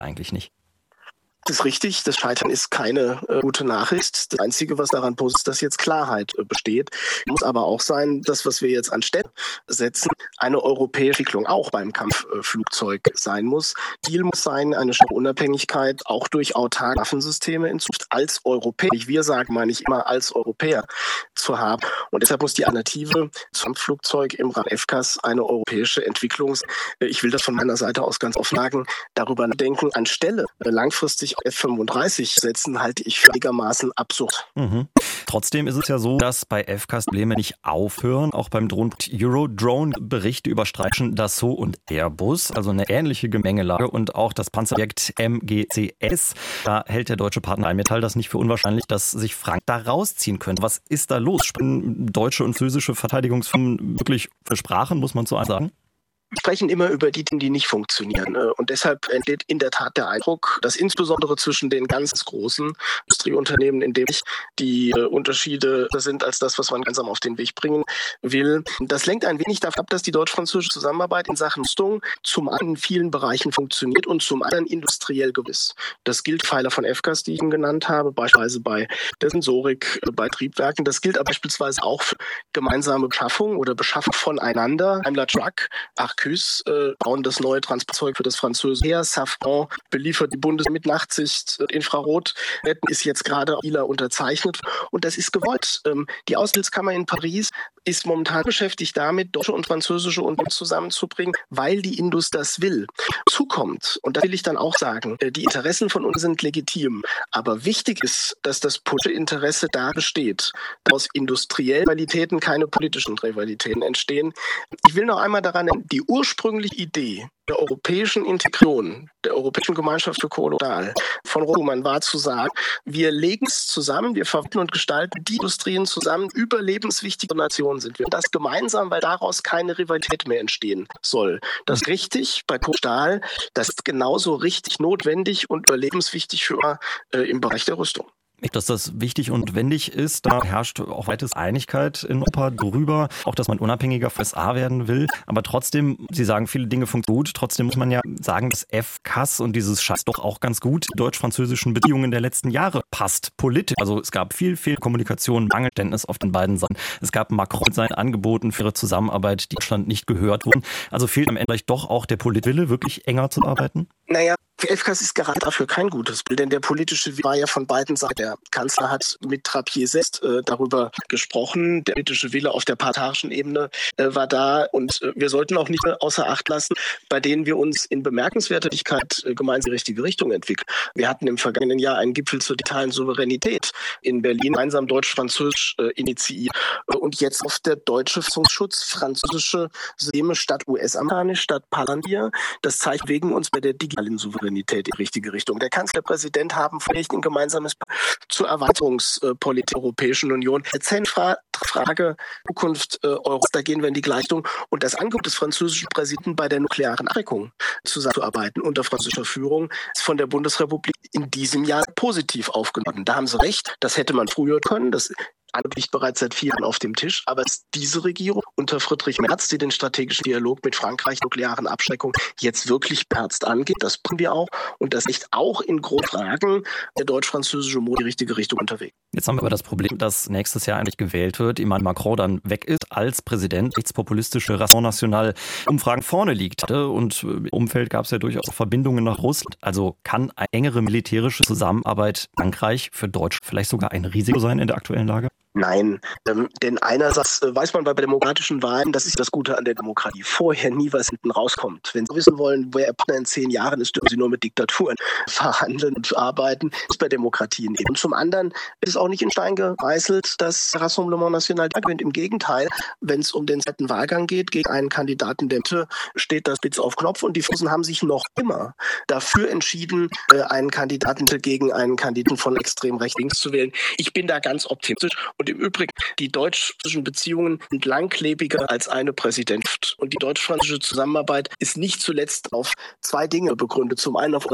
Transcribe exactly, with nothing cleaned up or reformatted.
eigentlich nicht. Das ist richtig, das Scheitern ist keine äh, gute Nachricht. Das Einzige, was daran positiv ist, dass jetzt Klarheit äh, besteht. Muss aber auch sein, das, was wir jetzt anstelle setzen, eine europäische Entwicklung auch beim Kampfflugzeug äh, sein muss. Ziel muss sein, eine starke Unabhängigkeit auch durch autarke Waffensysteme in Zukunft als Europäer, ich wir sagen, meine ich immer als Europäer zu haben. Und deshalb muss die Alternative zum Kampfflugzeug im Rahmen F C A S eine europäische Entwicklung sein. Äh, ich will das von meiner Seite aus ganz offen sagen, darüber nachdenken, anstelle äh, langfristig F fünfunddreißig setzen, halte ich für einigermaßen absurd. Mhm. Trotzdem ist es ja so, dass bei F C A S Probleme nicht aufhören. Auch beim Drohnen Eurodrone-Berichte überstreichen Dassault und Airbus, also eine ähnliche Gemengelage. Und auch das Panzerprojekt M G C S, da hält der deutsche Partner Rheinmetall das nicht für unwahrscheinlich, dass sich Frank da rausziehen könnte. Was ist da los? Spielen deutsche und französische Verteidigungsfirmen wirklich versprachen, muss man so sagen? Wir sprechen immer über die Dinge, die nicht funktionieren. Und deshalb entsteht in der Tat der Eindruck, dass insbesondere zwischen den ganz großen Industrieunternehmen, in denen die Unterschiede sind als das, was man gemeinsam auf den Weg bringen will. Das lenkt ein wenig davon ab, dass die deutsch-französische Zusammenarbeit in Sachen Rüstung zum einen in vielen Bereichen funktioniert und zum anderen industriell gewiss. Das gilt Pfeiler von F C A S, die ich Ihnen genannt habe, beispielsweise bei der Sensorik, bei Triebwerken. Das gilt aber beispielsweise auch für gemeinsame Beschaffung oder Beschaffung voneinander. Daimler Truck, Ach Küss, äh, bauen das neue Transportzeug für das französische Heer. Safran beliefert die Bundeswehr mit Nachtsicht. Infrarot ist jetzt gerade I L A unterzeichnet. Und das ist gewollt. Ähm, die Außenhandelskammer in Paris ist momentan beschäftigt damit, deutsche und französische Unternehmen zusammenzubringen, weil die Industrie das will. Zukommt, und da will ich dann auch sagen, die Interessen von uns sind legitim. Aber wichtig ist, dass das politische Interesse da besteht, dass aus industriellen Rivalitäten keine politischen Rivalitäten entstehen. Ich will noch einmal daran erinnern, die ursprüngliche Idee der europäischen Integration, der Europäischen Gemeinschaft für Kohle und Stahl von Roman war zu sagen, wir legen es zusammen, wir verwalten und gestalten die Industrien zusammen, überlebenswichtige Nationen sind wir. Und das gemeinsam, weil daraus keine Rivalität mehr entstehen soll. Das ist richtig bei Kohle und Stahl, das ist genauso richtig notwendig und überlebenswichtig für äh, im Bereich der Rüstung. Dass das wichtig und wendig ist, da herrscht auch weitest Einigkeit in Europa drüber, auch dass man unabhängiger von U S A werden will. Aber trotzdem, Sie sagen, viele Dinge funktionieren gut, trotzdem muss man ja sagen, dass F C A S und dieses Scheiß doch auch ganz gut deutsch-französischen Beziehungen der letzten Jahre passt. Politisch, also es gab viel, viel Kommunikation, Mangelverständnis auf den beiden Seiten. Es gab Macron mit seinen Angeboten für ihre Zusammenarbeit, die Deutschland nicht gehört wurden. Also fehlt am Ende vielleicht doch auch der Politwille, wirklich enger zu arbeiten? Naja, für F C A S ist gerade dafür kein gutes Bild, denn der politische Wille war ja von beiden Seiten. Der Kanzler hat mit Trappier selbst äh, darüber gesprochen. Der politische Wille auf der parlamentarischen Ebene äh, war da und äh, wir sollten auch nicht außer Acht lassen, bei denen wir uns in Bemerkenswertigkeit äh, gemeinsam in die richtige Richtung entwickeln. Wir hatten im vergangenen Jahr einen Gipfel zur digitalen Souveränität in Berlin, gemeinsam deutsch-französisch äh, initiiert äh, und jetzt auf der deutsche Verfassungsschutz, französische Systeme statt U S-amerikanisch, statt Palantir. Das zeigt wegen uns bei der digitalen Souveränität in die richtige Richtung. Der Kanzlerpräsident haben vielleicht ein gemeinsames zur Erweiterungspolitik der Europäischen Union. Zentrale Frage Zukunft äh, Europas, da gehen wir in die Gleichung. Und das Angebot des französischen Präsidenten bei der nuklearen Abschreckung zusammenzuarbeiten unter französischer Führung ist von der Bundesrepublik in diesem Jahr positiv aufgenommen. Da haben Sie recht, das hätte man früher können. Das liegt bereits seit vier Jahren auf dem Tisch, aber es ist diese Regierung unter Friedrich Merz, die den strategischen Dialog mit Frankreich, nuklearen Abschreckung jetzt wirklich beherzt angeht. Das bringen wir auch und das liegt auch in Grundfragen der deutsch-französische Mode in die richtige Richtung unterwegs. Jetzt haben wir aber das Problem, dass nächstes Jahr eigentlich gewählt wird, Emmanuel Macron dann weg ist, als Präsident rechtspopulistische Rassemblement National Umfragen vorne liegt. Und im Umfeld gab es ja durchaus Verbindungen nach Russland. Also kann eine engere militärische Zusammenarbeit Frankreich für Deutschland vielleicht sogar ein Risiko sein in der aktuellen Lage? Nein, ähm, denn einerseits äh, weiß man bei demokratischen Wahlen, das ist das Gute an der Demokratie, vorher nie was hinten rauskommt. Wenn Sie wissen wollen, wer Ihr Partner in zehn Jahren ist, dürfen Sie nur mit Diktaturen verhandeln und arbeiten. Das ist bei Demokratien eben. Und zum anderen ist es auch nicht in Stein gemeißelt, dass Rassemblement National gewinnt. Im Gegenteil, wenn es um den zweiten Wahlgang geht, gegen einen Kandidaten der Mitte, steht das Spitz auf Knopf und die Franzosen haben sich noch immer dafür entschieden, äh, einen Kandidaten gegen einen Kandidaten von extrem rechts links zu wählen. Ich bin da ganz optimistisch. Und im Übrigen, die deutsch-französischen Beziehungen sind langlebiger als eine Präsidentschaft. Und die deutsch-französische Zusammenarbeit ist nicht zuletzt auf zwei Dinge begründet. Zum einen auf